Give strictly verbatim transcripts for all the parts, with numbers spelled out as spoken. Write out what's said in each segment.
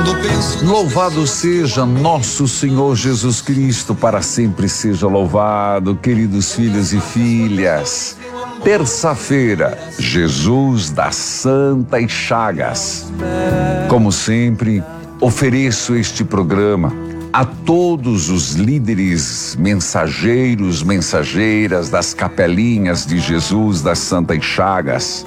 Louvado seja nosso Senhor Jesus Cristo, para sempre seja louvado, queridos filhos e filhas. Terça-feira, Jesus das Santas Chagas. Como sempre, ofereço este programa a todos os líderes mensageiros, mensageiras das capelinhas de Jesus das Santas Chagas.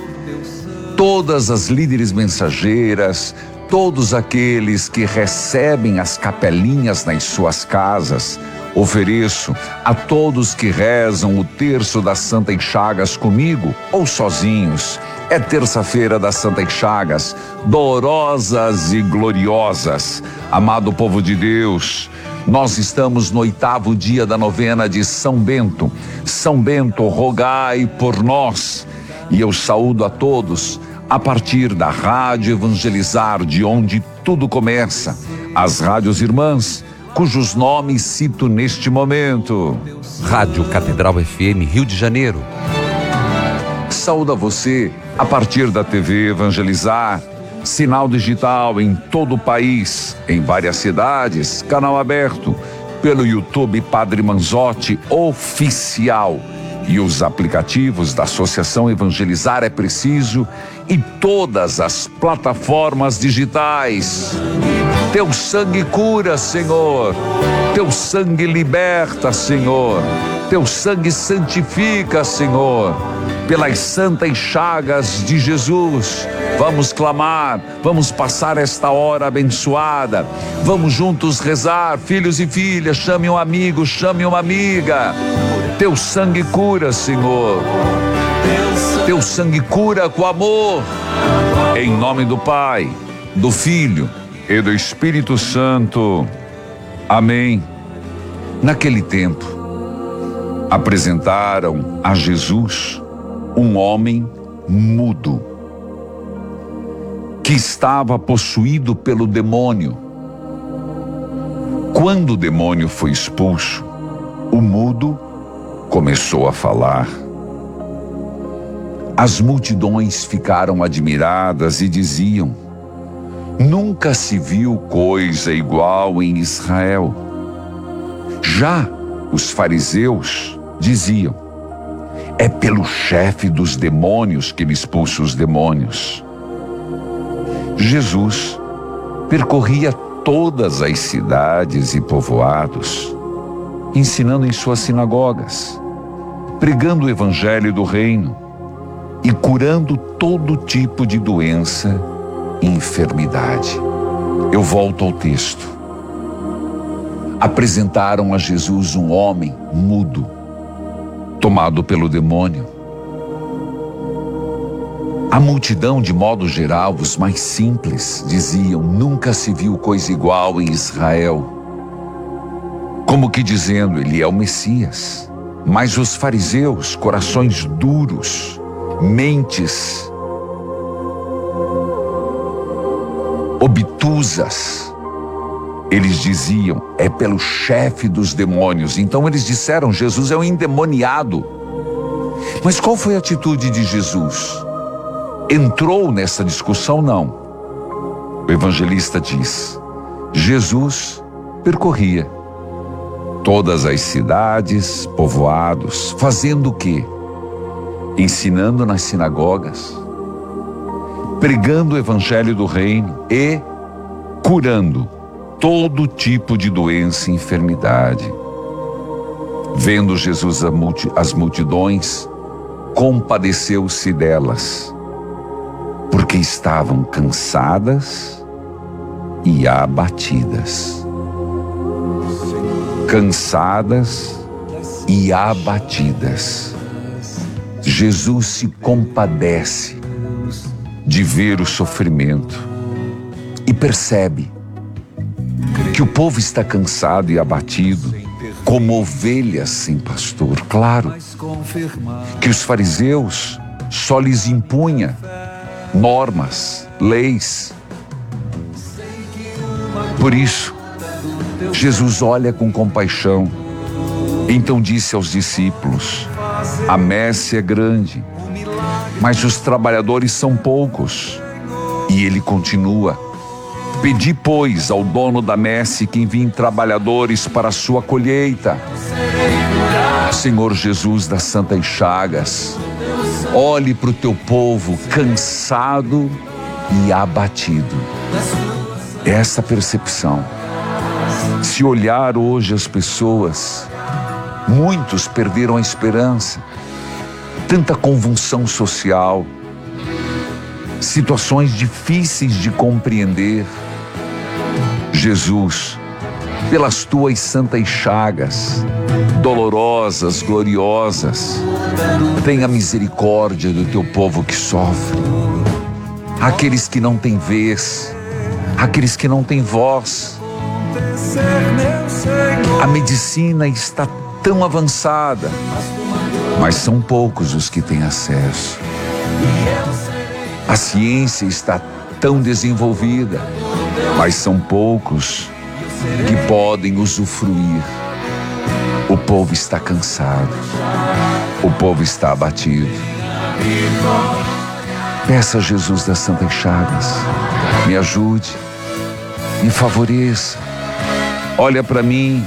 Todas as líderes mensageiras, todos aqueles que recebem as capelinhas nas suas casas, ofereço a todos que rezam o terço das Santas Chagas comigo ou sozinhos. É terça-feira das Santas Chagas, dolorosas e gloriosas. Amado povo de Deus, nós estamos no oitavo dia da novena de São Bento. São Bento, rogai por nós. E eu saúdo a todos a partir da Rádio Evangelizar, de onde tudo começa, as rádios irmãs, cujos nomes cito neste momento. Rádio Catedral F M, Rio de Janeiro. Saúdo a você a partir da T V Evangelizar, sinal digital em todo o país, em várias cidades, canal aberto, pelo YouTube Padre Manzotti Oficial. E os aplicativos da Associação Evangelizar é Preciso e todas as plataformas digitais. Teu sangue cura, Senhor. Teu sangue liberta, Senhor. Teu sangue santifica, Senhor. Pelas santas chagas de Jesus, vamos clamar, vamos passar esta hora abençoada. Vamos juntos rezar, filhos e filhas, chame um amigo, chame uma amiga. Teu sangue cura, Senhor. Teu sangue cura com amor. Em nome do Pai, do Filho e do Espírito Santo. Amém. Naquele tempo, apresentaram a Jesus um homem mudo, que estava possuído pelo demônio. Quando o demônio foi expulso, o mudo começou a falar. As multidões ficaram admiradas e diziam: nunca se viu coisa igual em Israel. Já os fariseus diziam: é pelo chefe dos demônios que ele expulsa os demônios. Jesus percorria todas as cidades e povoados, ensinando em suas sinagogas, pregando o evangelho do reino e curando todo tipo de doença e enfermidade. Eu volto ao texto. Apresentaram a Jesus um homem mudo, tomado pelo demônio. A multidão, de modo geral, os mais simples, diziam: nunca se viu coisa igual em Israel. Como que dizendo, ele é o Messias. Mas os fariseus, corações duros, mentes obtusas, eles diziam: é pelo chefe dos demônios. Então eles disseram: Jesus é um endemoniado. Mas qual foi a atitude de Jesus? Entrou nessa discussão? Não. O evangelista diz: Jesus percorria todas as cidades, povoados, fazendo o quê? Ensinando nas sinagogas, pregando o evangelho do reino e curando todo tipo de doença e enfermidade. Vendo Jesus as multidões, compadeceu-se delas, porque estavam cansadas e abatidas. Cansadas e abatidas. Jesus se compadece de ver o sofrimento e percebe que o povo está cansado e abatido, como ovelhas sem pastor. Claro que os fariseus só lhes impunha normas, leis. Por isso, Jesus olha com compaixão. Então disse aos discípulos: a messe é grande, mas os trabalhadores são poucos. E ele continua: Pedi, pois, ao dono da messe que envie trabalhadores para a sua colheita. Senhor Jesus das Santas Chagas, olhe para o teu povo cansado e abatido. Essa percepção. Se olhar hoje as pessoas, muitos perderam a esperança. Tanta convulsão social, situações difíceis de compreender. Jesus, pelas tuas santas chagas, dolorosas, gloriosas, tenha misericórdia do teu povo que sofre, aqueles que não têm vez, aqueles que não têm voz. A medicina está tão avançada, mas são poucos os que têm acesso. A ciência está tão desenvolvida, mas são poucos que podem usufruir. O povo está cansado, o povo está abatido. Peça a Jesus das Santas Chagas, me ajude, me favoreça. Olha para mim,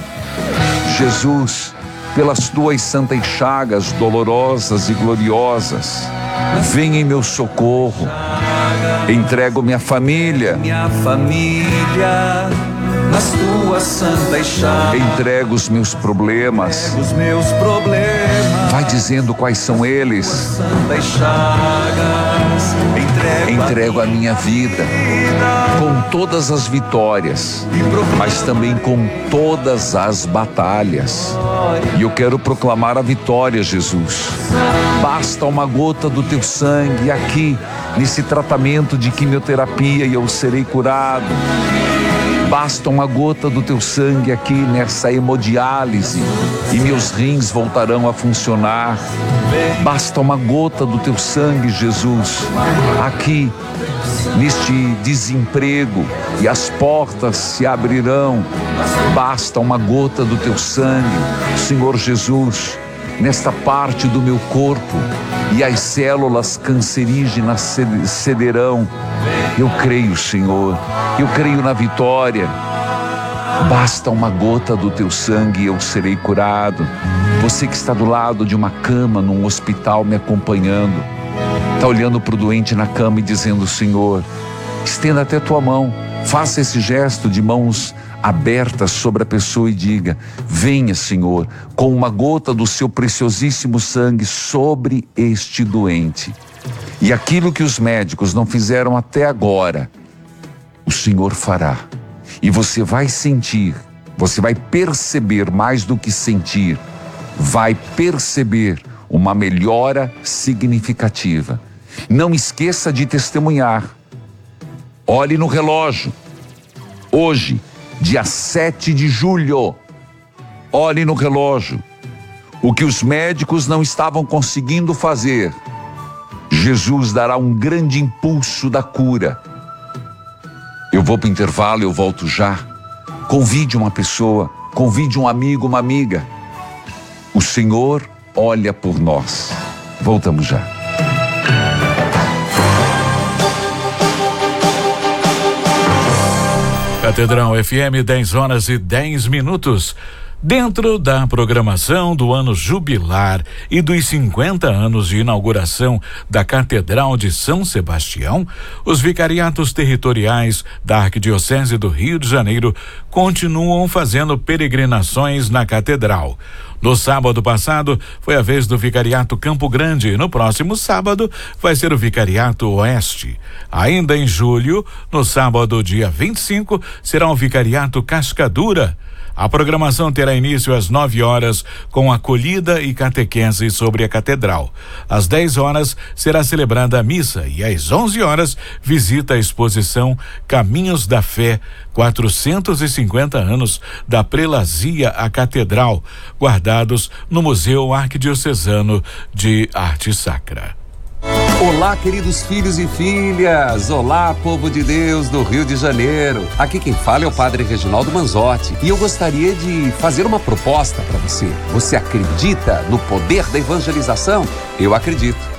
Jesus, pelas tuas santas chagas dolorosas e gloriosas, vem em meu socorro. Entrego minha família, minha família nas tuas santas chagas. Entrego os meus problemas, Entrego os meus problemas. Vai dizendo quais são eles. Santas chagas. Entrego, Entrego a minha vida com todas as vitórias, mas também com todas as batalhas. E eu quero proclamar a vitória, Jesus. Basta uma gota do teu sangue aqui, nesse tratamento de quimioterapia, e eu serei curado. Basta uma gota do teu sangue aqui nessa hemodiálise e meus rins voltarão a funcionar. Basta uma gota do teu sangue, Jesus, aqui neste desemprego e as portas se abrirão. Basta uma gota do teu sangue, Senhor Jesus, nesta parte do meu corpo, e as células cancerígenas cederão. Eu creio, Senhor, eu creio na vitória. Basta uma gota do teu sangue e eu serei curado. Você que está do lado de uma cama num hospital me acompanhando, está olhando para o doente na cama e dizendo: Senhor, estenda até tua mão, faça esse gesto de mãos abertas sobre a pessoa e diga: venha, Senhor, com uma gota do seu preciosíssimo sangue sobre este doente. E aquilo que os médicos não fizeram até agora, o Senhor fará. E você vai sentir, você vai perceber mais do que sentir, vai perceber uma melhora significativa. Não esqueça de testemunhar. Olhe no relógio. Hoje, dia sete de julho, olhe no relógio. O que os médicos não estavam conseguindo fazer, Jesus dará um grande impulso da cura. Eu vou para o intervalo, eu volto já. Convide uma pessoa, convide um amigo, uma amiga. O Senhor olha por nós. Voltamos já. Catedral F M, dez horas e dez minutos. Dentro da programação do ano jubilar e dos cinquenta anos de inauguração da Catedral de São Sebastião, os vicariatos territoriais da Arquidiocese do Rio de Janeiro continuam fazendo peregrinações na Catedral. No sábado passado, foi a vez do Vicariato Campo Grande. No próximo sábado, vai ser o Vicariato Oeste. Ainda em julho, no sábado, dia vinte e cinco, será o Vicariato Cascadura. A programação terá início às nove horas com acolhida e catequese sobre a Catedral. Às dez horas será celebrada a missa e às onze horas visita a exposição Caminhos da Fé, quatrocentos e cinquenta anos da prelazia à Catedral, guardados no Museu Arquidiocesano de Arte Sacra. Olá, queridos filhos e filhas. Olá, povo de Deus do Rio de Janeiro. Aqui quem fala é o Padre Reginaldo Manzotti e eu gostaria de fazer uma proposta para você. Você acredita no poder da evangelização? Eu acredito.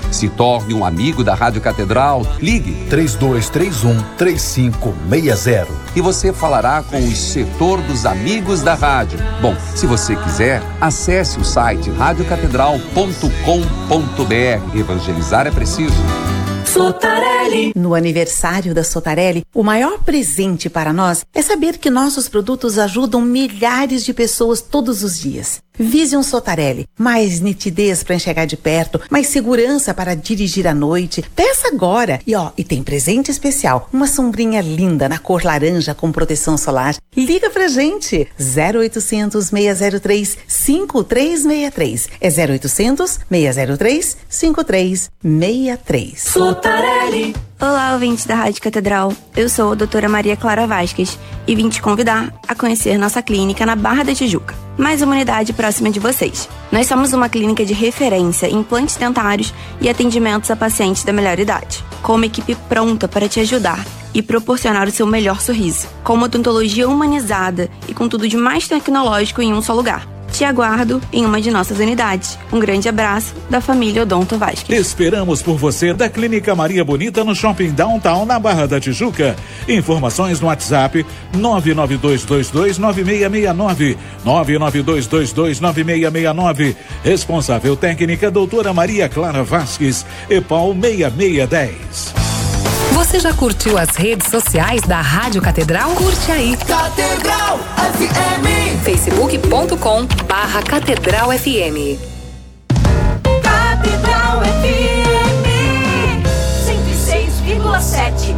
Se torne um amigo da Rádio Catedral. Ligue três dois três um, três cinco seis zero e você falará com o setor dos amigos da rádio. Bom, se você quiser, acesse o site rádio catedral ponto com ponto br. Evangelizar é preciso. Sotarelli. No aniversário da Sotarelli, o maior presente para nós é saber que nossos produtos ajudam milhares de pessoas todos os dias. Vision Sotarelli, mais nitidez para enxergar de perto, mais segurança para dirigir à noite. Peça agora! E ó, e tem presente especial, uma sombrinha linda na cor laranja com proteção solar. Liga pra gente! zero oitocentos, seis zero três, cinco três seis três. É zero oitocentos, seis zero três, cinco três seis três. Sotarelli. Olá, ouvintes da Rádio Catedral. Eu sou a doutora Maria Clara Vasquez e vim te convidar a conhecer nossa clínica na Barra da Tijuca, mais uma unidade próxima de vocês. Nós somos uma clínica de referência em implantes dentários e atendimentos a pacientes da melhor idade, com uma equipe pronta para te ajudar e proporcionar o seu melhor sorriso, com uma odontologia humanizada e com tudo de mais tecnológico em um só lugar. Te aguardo em uma de nossas unidades. Um grande abraço da família Odonto Vasquez. Esperamos por você da Clínica Maria Bonita no Shopping Downtown, na Barra da Tijuca. Informações no WhatsApp nove nove dois dois dois nove seis seis nove, nove nove dois dois dois nove seis seis nove. Responsável técnica doutora Maria Clara Vasquez, EPAL seis seis um zero. Você já curtiu as redes sociais da Rádio Catedral? Curte aí. Catedral F M. facebook ponto com barra Catedral F M. Catedral F M cento e seis vírgula sete.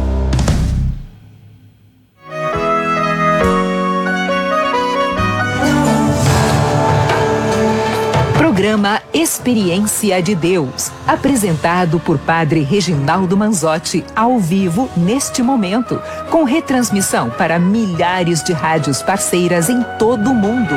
Programa Experiência de Deus, apresentado por Padre Reginaldo Manzotti, ao vivo neste momento, com retransmissão para milhares de rádios parceiras em todo o mundo.